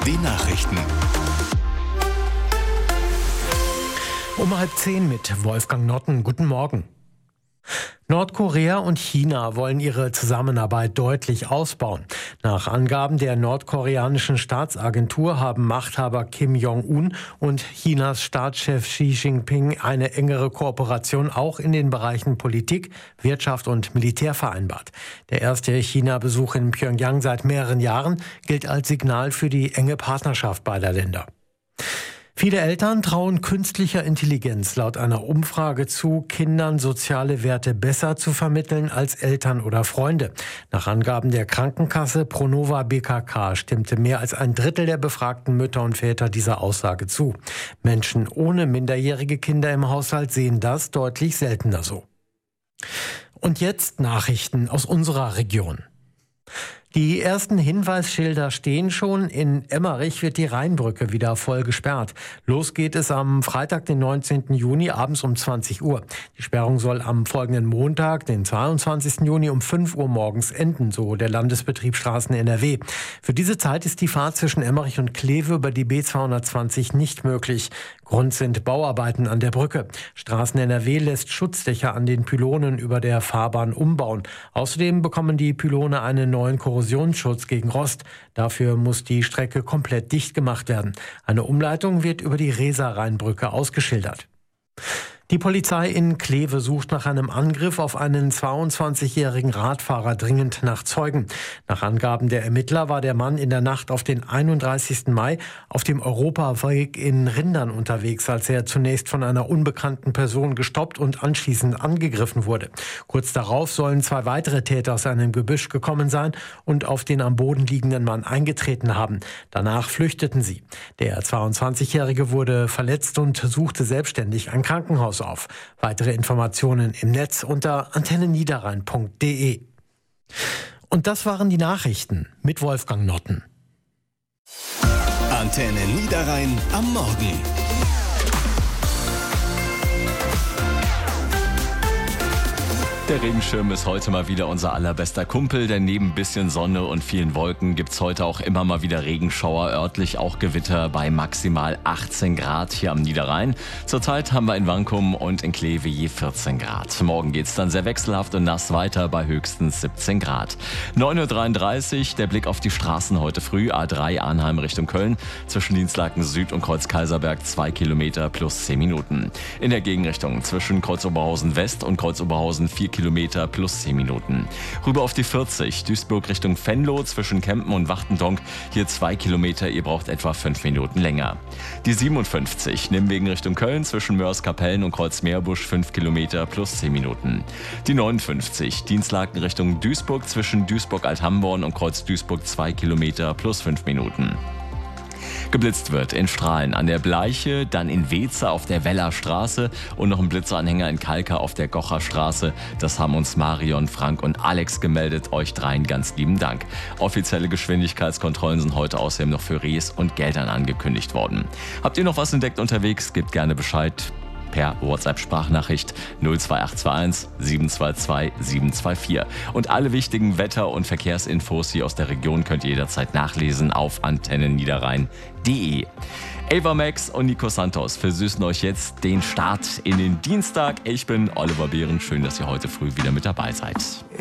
Die Nachrichten. Um 9:30 mit Wolfgang Notten. Guten Morgen. Nordkorea und China wollen ihre Zusammenarbeit deutlich ausbauen. Nach Angaben der nordkoreanischen Staatsagentur haben Machthaber Kim Jong-un und Chinas Staatschef Xi Jinping eine engere Kooperation auch in den Bereichen Politik, Wirtschaft und Militär vereinbart. Der erste China-Besuch in Pjöngjang seit mehreren Jahren gilt als Signal für die enge Partnerschaft beider Länder. Viele Eltern trauen künstlicher Intelligenz laut einer Umfrage zu, Kindern soziale Werte besser zu vermitteln als Eltern oder Freunde. Nach Angaben der Krankenkasse Pronova BKK stimmte mehr als ein Drittel der befragten Mütter und Väter dieser Aussage zu. Menschen ohne minderjährige Kinder im Haushalt sehen das deutlich seltener so. Und jetzt Nachrichten aus unserer Region. Die ersten Hinweisschilder stehen schon. In Emmerich wird die Rheinbrücke wieder voll gesperrt. Los geht es am Freitag, den 19. Juni, abends um 20 Uhr. Die Sperrung soll am folgenden Montag, den 22. Juni, um 5 Uhr morgens enden, so der Landesbetrieb Straßen NRW. Für diese Zeit ist die Fahrt zwischen Emmerich und Kleve über die B220 nicht möglich. Grund sind Bauarbeiten an der Brücke. Straßen NRW lässt Schutzdächer an den Pylonen über der Fahrbahn umbauen. Außerdem bekommen die Pylone einen neuen Korrosionsschutz gegen Rost. Dafür muss die Strecke komplett dicht gemacht werden. Eine Umleitung wird über die Reser-Rheinbrücke ausgeschildert. Die Polizei in Kleve sucht nach einem Angriff auf einen 22-jährigen Radfahrer dringend nach Zeugen. Nach Angaben der Ermittler war der Mann in der Nacht auf den 31. Mai auf dem Europaweg in Rindern unterwegs, als er zunächst von einer unbekannten Person gestoppt und anschließend angegriffen wurde. Kurz darauf sollen 2 weitere Täter aus einem Gebüsch gekommen sein und auf den am Boden liegenden Mann eingetreten haben. Danach flüchteten sie. Der 22-Jährige wurde verletzt und suchte selbstständig ein Krankenhaus auf. Weitere Informationen im Netz unter antenneniederrhein.de. Und das waren die Nachrichten mit Wolfgang Notten. Antenne Niederrhein am Morgen. Der Regenschirm ist heute mal wieder unser allerbester Kumpel, denn neben bisschen Sonne und vielen Wolken gibt's heute auch immer mal wieder Regenschauer, örtlich auch Gewitter bei maximal 18 Grad hier am Niederrhein. Zurzeit haben wir in Wankum und in Kleve je 14 Grad. Morgen geht's dann sehr wechselhaft und nass weiter bei höchstens 17 Grad. 9:33 Uhr, der Blick auf die Straßen heute früh. A3 Arnheim Richtung Köln, zwischen Dienstlaken Süd und Kreuz Kaiserberg 2 Kilometer plus 10 Minuten. In der Gegenrichtung zwischen Kreuz Oberhausen West und Kreuz Oberhausen 4 Kilometer plus 10 Minuten. Rüber auf die 40, Duisburg Richtung Venlo zwischen Kempen und Wachtendonk. Hier 2 Kilometer, ihr braucht etwa 5 Minuten länger. Die 57, Nimwegen Richtung Köln zwischen Mörs-Kapellen und Kreuz-Meerbusch 5 Kilometer plus 10 Minuten. Die 59, Dienstlaken Richtung Duisburg zwischen Duisburg-Althamborn und Kreuz Duisburg 2 Kilometer plus 5 Minuten. Geblitzt wird in Strahlen an der Bleiche, dann in Weze auf der Weller Straße und noch ein Blitzeranhänger in Kalka auf der Gocher Straße. Das haben uns Marion, Frank und Alex gemeldet. Euch dreien ganz lieben Dank. Offizielle Geschwindigkeitskontrollen sind heute außerdem noch für Rees und Geldern angekündigt worden. Habt ihr noch was entdeckt unterwegs? Gebt gerne Bescheid per WhatsApp-Sprachnachricht 02821 722 724. Und alle wichtigen Wetter- und Verkehrsinfos hier aus der Region könnt ihr jederzeit nachlesen auf antenneniederrhein.de. Ava Max und Nico Santos versüßen euch jetzt den Start in den Dienstag. Ich bin Oliver Behren. Schön, dass ihr heute früh wieder mit dabei seid.